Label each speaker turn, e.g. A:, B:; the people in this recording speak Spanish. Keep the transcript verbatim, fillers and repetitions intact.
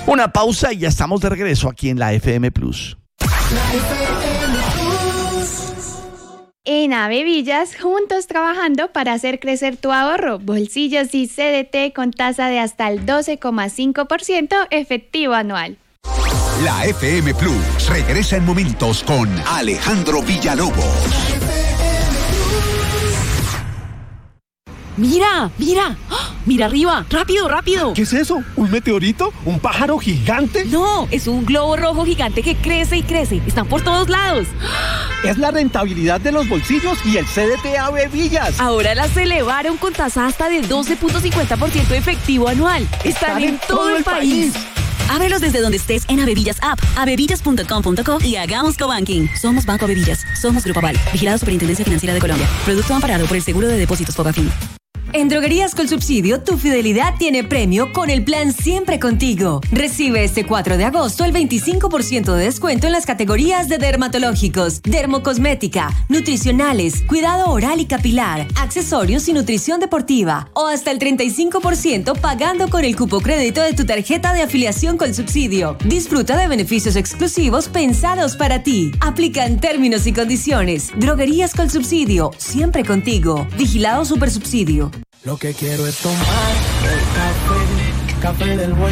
A: Una pausa y ya estamos de regreso aquí en la F M Plus.
B: En Avevillas, juntos trabajando para hacer crecer tu ahorro. Bolsillos y C D T con tasa de hasta el doce coma cinco por ciento efectivo anual.
C: La F M Plus regresa en momentos con Alejandro Villalobos.
D: ¡Mira! ¡Mira! ¡Oh! ¡Mira arriba! ¡Rápido, rápido!
E: ¿Qué es eso? ¿Un meteorito? ¿Un pájaro gigante?
D: No, es un globo rojo gigante que crece y crece. Están por todos lados.
E: Es la rentabilidad de los bolsillos y el C D T Avevillas.
D: Ahora las elevaron con tasa hasta de doce punto cincuenta por ciento efectivo anual. Están, Están en, en todo, todo el país. país.
F: Ábrelos desde donde estés en Avevillas App, avevillas punto com punto co y hagamos cobanking. Somos Banco Avevillas. Somos Grupo Aval. Vigilado Superintendencia Financiera de Colombia. Producto amparado por el Seguro de Depósitos Fogafín.
G: En Droguerías Colsubsidio, tu fidelidad tiene premio con el plan Siempre Contigo. Recibe este cuatro de agosto el veinticinco por ciento de descuento en las categorías de dermatológicos, dermocosmética, nutricionales, cuidado oral y capilar, accesorios y nutrición deportiva. O hasta el treinta y cinco por ciento pagando con el cupo crédito de tu tarjeta de afiliación Colsubsidio. Disfruta de beneficios exclusivos pensados para ti. Aplican términos y condiciones. Droguerías Colsubsidio, siempre contigo. Vigilado Supersubsidio.
H: Lo que quiero es tomar el café, café del bueno.